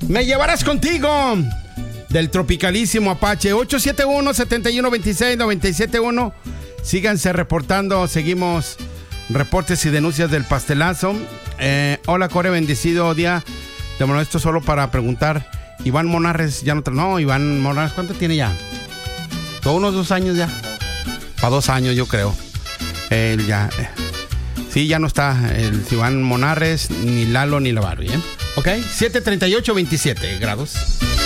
Me llevarás contigo. Del tropicalísimo Apache. 871-7126-971. Síganse reportando. Seguimos reportes y denuncias del pastelazo. Hola, Core, bendecido día. Bueno, esto solo para preguntar. Iván Monarres ya no, Iván Monarres, ¿cuánto tiene ya? ¿Todo unos 2 años ya? Para 2 años, yo creo. Él ya. Sí, ya no está el Iván Monarres, ni Lalo, ni la Barbie, ¿eh? Ok, 7:38, 27 grados.